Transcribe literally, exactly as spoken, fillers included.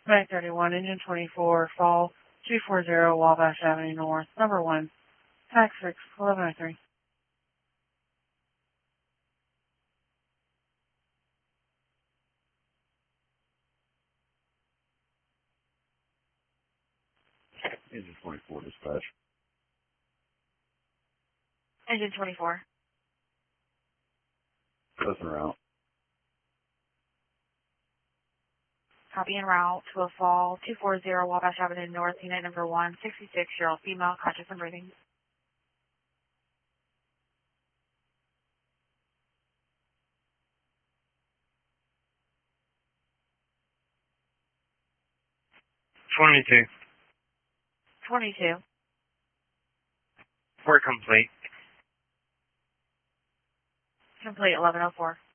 Mag thirty-one, engine twenty-four, fall two forty Wabash Avenue North, number one, tax six, eleven oh three. Engine twenty-four dispatch. Engine twenty-four. Doesn't route. Copy en route to a fall two forty Wabash Avenue North, unit number one, sixty-six-year-old female, conscious and breathing. twenty-two. twenty-two. We're complete. Complete eleven oh four.